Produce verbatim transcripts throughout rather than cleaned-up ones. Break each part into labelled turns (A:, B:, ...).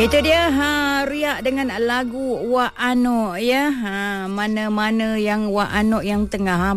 A: Itu dia ha, Riak dengan lagu Wak Anok ya. Ha, mana-mana yang Wak Anok yang tengah ha,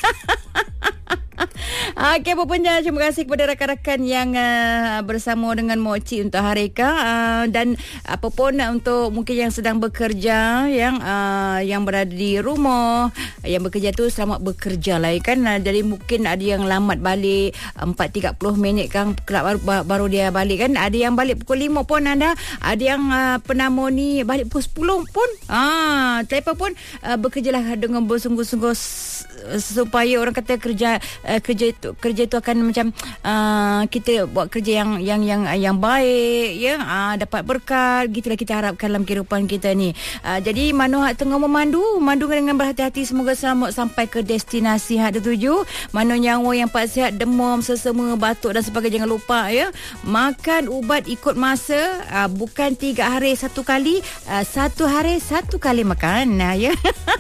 A: Okey, berpenjara. Terima kasih kepada rakan-rakan yang uh, bersama dengan Mok Cik untuk Harika, uh, dan apapun uh, untuk mungkin yang sedang bekerja, yang uh, yang berada di rumah, yang bekerja tu selamat bekerja lah kan. Uh, jadi mungkin ada yang lambat balik empat tiga puluh minit kan, baru, baru dia balik kan. Ada yang balik pukul lima pun ada. Ada yang uh, penama ni balik pukul sepuluh pun. Ah, telefon pun uh, bekerjalah dengan bersungguh-sungguh supaya orang kata kerja uh, kerja itu kerja itu akan macam uh, kita buat kerja yang yang yang yang baik ya, uh, dapat berkat, gitulah kita harapkan dalam kehidupan kita ni. Uh, jadi Mano hak tengah memandu, mandu dengan berhati-hati, semoga selamat sampai ke destinasi hak tertuju. Mano nyawa yang pak sihat, demam, sesama, batuk dan sebagainya. Jangan lupa ya, makan ubat ikut masa, uh, bukan tiga hari satu kali, uh, satu hari satu kali makan nah, ya.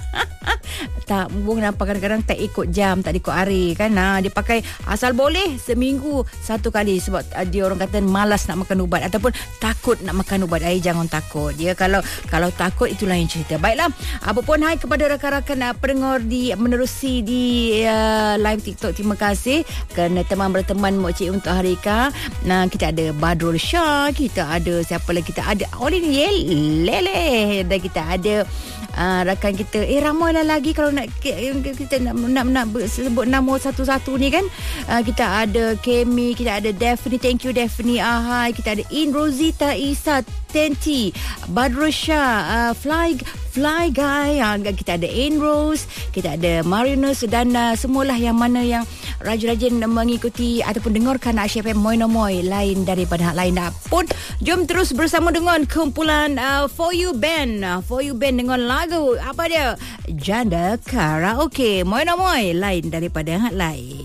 A: Tak, bung nampak kadang-kadang tak ikut jam, tak ikut hari kan. Ha, dia pakai asal boleh seminggu satu kali sebab uh, dia orang kata malas nak makan ubat ataupun takut nak makan ubat. Ai jangan takut. Dia kalau kalau takut itulah yang cerita. Baiklah. Apapun hai kepada rakan-rakan uh, pendengar di menerusi di uh, live TikTok. Terima kasih kerana teman berteman Mok Cik untuk Harika. Nah, kita ada Badrul Shah, kita ada siapa lagi, kita ada Olin Lele, dan kita ada Uh, rakan kita eh ramailah lagi kalau nak kita nak nak, nak sebut nama satu-satu ni kan. Uh, kita ada Kemi, kita ada Daphne, thank you Daphne Ahai, kita ada In Rosita Isa Tenti, Badrusha, uh, Fly Fly Guy, uh, kita ada In Rose, kita ada Marinus dan uh, semualah yang mana yang rajin-rajin mengikuti ataupun dengarkan Asyik F M Moi No Moi lain daripada hak lain pun. Jom terus bersama dengan kumpulan uh, For You Band. Uh, For You Band dengan lagu apa dia? Janda Karaoke. Moi No Moi lain daripada hak lain.